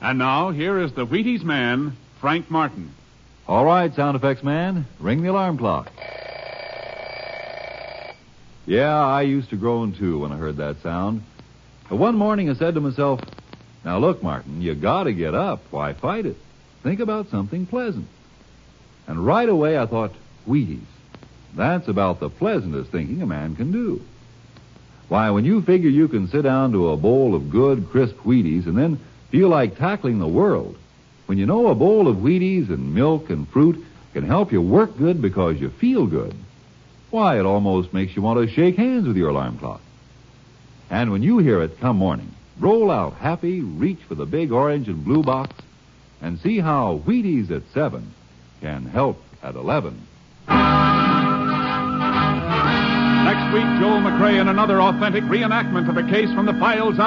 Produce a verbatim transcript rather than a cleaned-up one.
And now, here is the Wheaties man, Frank Martin. All right, sound effects man, ring the alarm clock. Yeah, I used to groan, too, when I heard that sound. But one morning I said to myself, now look, Martin, you gotta get up. Why fight it? Think about something pleasant. And right away I thought, Wheaties. That's about the pleasantest thinking a man can do. Why, when you figure you can sit down to a bowl of good, crisp Wheaties and then feel like tackling the world, when you know a bowl of Wheaties and milk and fruit can help you work good because you feel good, why, it almost makes you want to shake hands with your alarm clock. And when you hear it come morning, roll out happy, reach for the big orange and blue box, and see how Wheaties at seven can help at eleven. Next week, Joel McRae in another authentic reenactment of a case from the files out